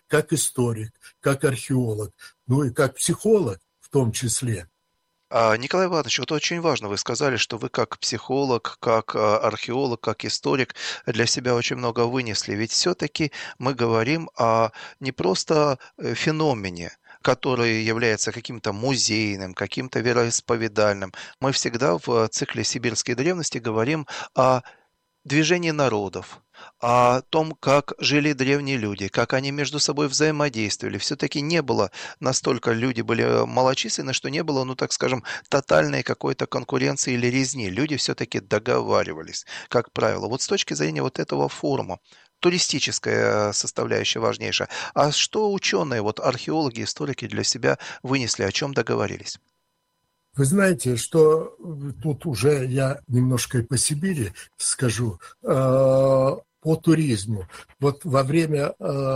как историк, как археолог, ну и как психолог в том числе. Николай Иванович, вот очень важно, вы сказали, что вы как психолог, как археолог, как историк для себя очень много вынесли. Ведь все-таки мы говорим о не просто феномене, который является каким-то музейным, каким-то вероисповедальным. Мы всегда в цикле «Сибирские древности» говорим о движении народов, о том, как жили древние люди, как они между собой взаимодействовали. Все-таки не было настолько, люди были малочисленны, что не было, ну так скажем, тотальной какой-то конкуренции или резни. Люди все-таки договаривались, как правило. Вот с точки зрения вот этого форума, туристическая составляющая важнейшая. А что ученые, вот археологи, историки для себя вынесли, о чем договорились? Вы знаете, что тут уже я немножко и по Сибири скажу, по туризму. Вот во время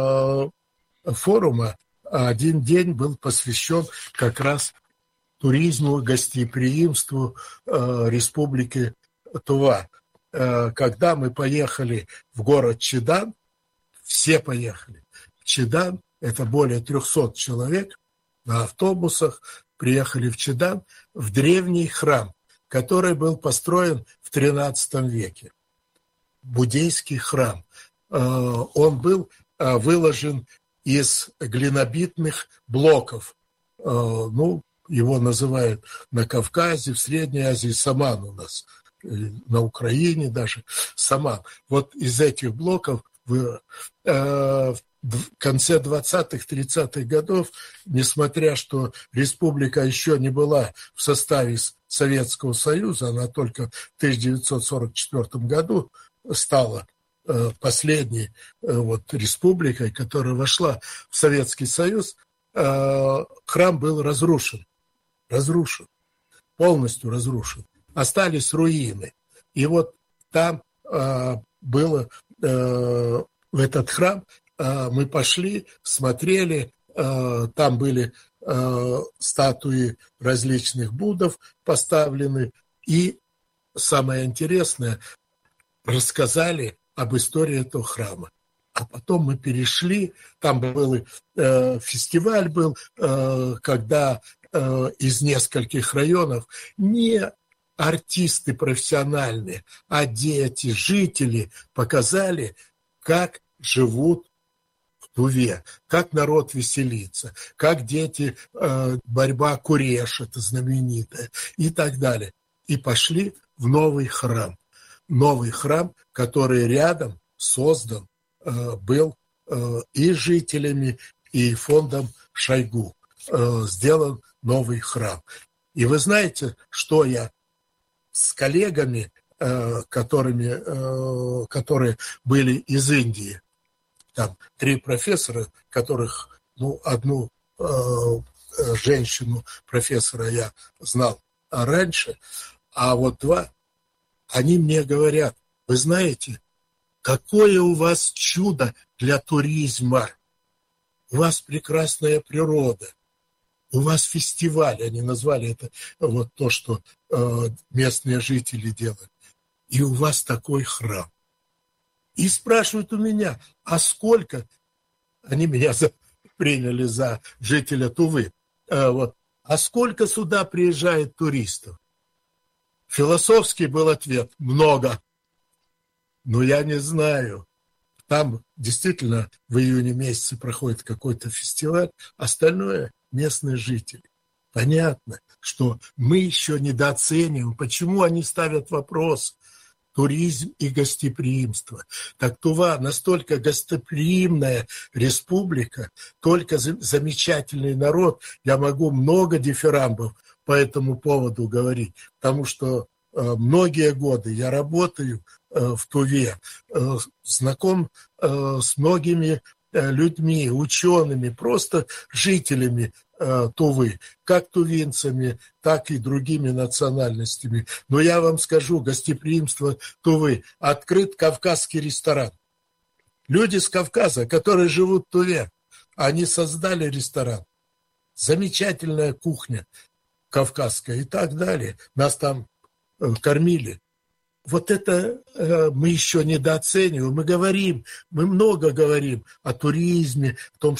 форума один день был посвящен как раз туризму, гостеприимству Республики Тува. Когда мы поехали в город Чадан, все поехали в Чадан, это более 300 человек на автобусах, приехали в Чадан, в древний храм, который был построен в XIII веке. Буддийский храм. Он был выложен из глинобитных блоков. Ну, его называют на Кавказе, в Средней Азии саман у нас, на Украине даже саман. Вот из этих блоков в конце 20-х, 30-х годов, несмотря что республика еще не была в составе Советского Союза, она только в 1944 году стала последней республикой, которая вошла в Советский Союз, храм был разрушен, полностью разрушен. Остались руины. И вот там было, в этот храм мы пошли, смотрели, там были статуи различных буддов поставлены. И самое интересное, рассказали об истории этого храма. А потом мы перешли, там был фестиваль был, когда из нескольких районов не артисты профессиональные, а дети, жители показали, как живут в Туве, как народ веселится, как дети, борьба куреш, это знаменитая, и так далее. И пошли в новый храм. Новый храм, который рядом создан был и жителями, и фондом Шойгу. Сделан новый храм. И вы знаете, что я с коллегами, которые были из Индии, там 3 профессора, которых, одну женщину профессора я знал раньше, а вот 2, они мне говорят: вы знаете, какое у вас чудо для туризма, у вас прекрасная природа, у вас фестиваль, они назвали это вот то, что местные жители делают, и у вас такой храм. И спрашивают у меня, а сколько, они меня приняли за жителя Тувы, а сколько сюда приезжает туристов? Философский был ответ: много. Но я не знаю. Там действительно в июне месяце проходит какой-то фестиваль, остальное местные жители. Понятно, что мы еще недооцениваем, почему они ставят вопрос туризм и гостеприимство. Так Тува настолько гостеприимная республика, только замечательный народ. Я могу много дифирамбов по этому поводу говорить, потому что многие годы я работаю в Туве, знаком с многими людьми, учеными, просто жителями Тувы, как тувинцами, так и другими национальностями. Но я вам скажу, гостеприимство Тувы. Открыт кавказский ресторан. Люди с Кавказа, которые живут в Туве, они создали ресторан. Замечательная кухня кавказская и так далее. Нас там кормили. Вот это мы еще недооцениваем. Мы много говорим о туризме, о том,